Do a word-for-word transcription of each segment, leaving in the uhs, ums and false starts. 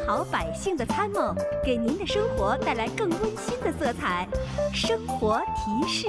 好百姓的参谋，给您的生活带来更温馨的色彩。生活提示。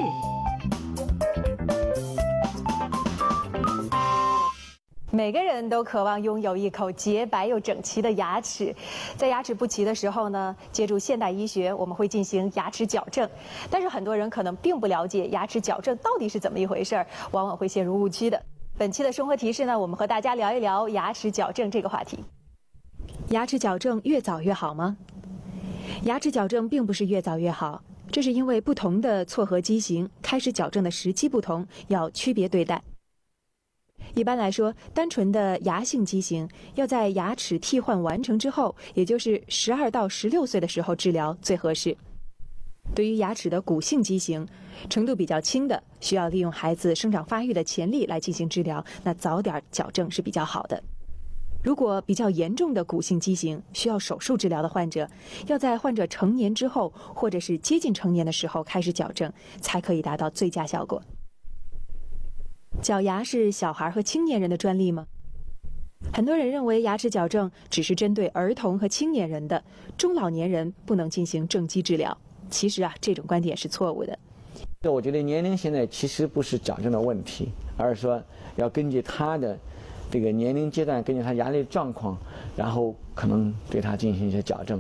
每个人都渴望拥有一口洁白又整齐的牙齿，在牙齿不齐的时候呢，借助现代医学，我们会进行牙齿矫正。但是很多人可能并不了解牙齿矫正到底是怎么一回事儿，往往会陷入误区的。本期的生活提示呢，我们和大家聊一聊牙齿矫正这个话题。牙齿矫正越早越好吗？牙齿矫正并不是越早越好，这是因为不同的错颌畸形开始矫正的时期不同，要区别对待。一般来说，单纯的牙性畸形要在牙齿替换完成之后，也就是十二到十六岁的时候治疗最合适。对于牙齿的骨性畸形，程度比较轻的，需要利用孩子生长发育的潜力来进行治疗，那早点矫正是比较好的。如果比较严重的骨性畸形需要手术治疗的患者，要在患者成年之后，或者是接近成年的时候开始矫正，才可以达到最佳效果。矫牙是小孩和青年人的专利吗？很多人认为牙齿矫正只是针对儿童和青年人的，中老年人不能进行正畸治疗。其实啊，这种观点是错误的。 我觉得年龄现在其实不是矫正的问题，而是说要根据他的这个年龄阶段，根据他牙力状况，然后可能对他进行一些矫正。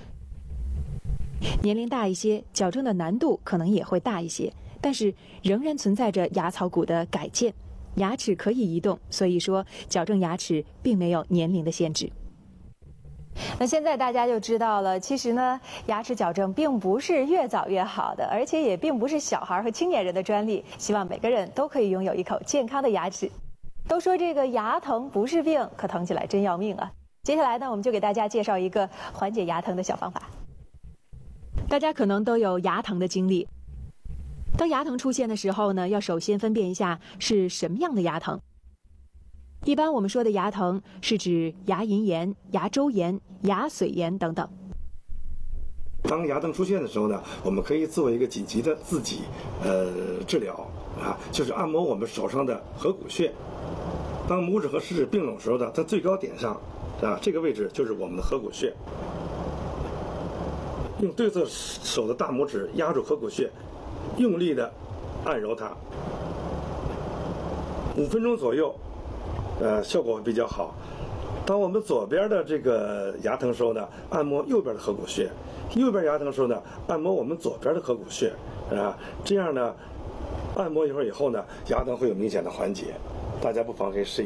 年龄大一些，矫正的难度可能也会大一些，但是仍然存在着牙槽骨的改建，牙齿可以移动，所以说矫正牙齿并没有年龄的限制。那现在大家就知道了，其实呢，牙齿矫正并不是越早越好的，而且也并不是小孩和青年人的专利。希望每个人都可以拥有一口健康的牙齿。都说这个牙疼不是病，可疼起来真要命啊！接下来呢，我们就给大家介绍一个缓解牙疼的小方法。大家可能都有牙疼的经历。当牙疼出现的时候呢，要首先分辨一下是什么样的牙疼。一般我们说的牙疼是指牙龈炎、牙周炎、牙髓炎等等。 当牙疼出现的时候呢，我们可以作为一个紧急的自己呃治疗啊，就是按摩我们手上的合谷穴。当拇指和食指并拢时候呢，在最高点上啊，这个位置就是我们的合谷穴。用对侧手的大拇指压住合谷穴，用力的按揉它，五分钟左右，呃，效果会比较好。当我们左边的这个牙疼时候呢，按摩右边的合谷穴；右边牙疼的时候呢，按摩我们左边的合谷穴，啊，这样呢，按摩一会儿以后呢，牙疼会有明显的缓解。大家不妨可以试一下。